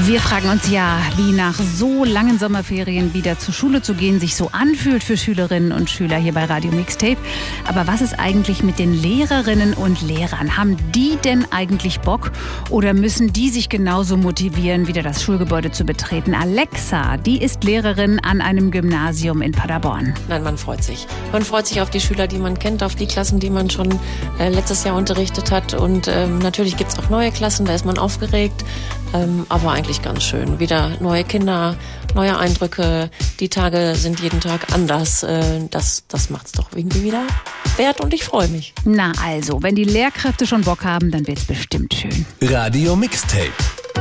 Wir fragen uns ja, wie nach so langen Sommerferien wieder zur Schule zu gehen sich so anfühlt für Schülerinnen und Schüler hier bei Radio Mixtape. Aber was ist eigentlich mit den Lehrerinnen und Lehrern? Haben die denn eigentlich Bock oder müssen die sich genauso motivieren, wieder das Schulgebäude zu betreten? Alexa, die ist Lehrerin an einem Gymnasium in Paderborn. Nein, man freut sich. Man freut sich auf die Schüler, die man kennt, auf die Klassen, die man schon letztes Jahr unterrichtet hat. Und natürlich gibt es auch neue Klassen, da ist man aufgeregt. Aber eigentlich ganz schön. Wieder neue Kinder, neue Eindrücke. Die Tage sind jeden Tag anders. Das macht's doch irgendwie wieder wert und ich freue mich. Na also, wenn die Lehrkräfte schon Bock haben, dann wird's bestimmt schön. Radio Mixtape.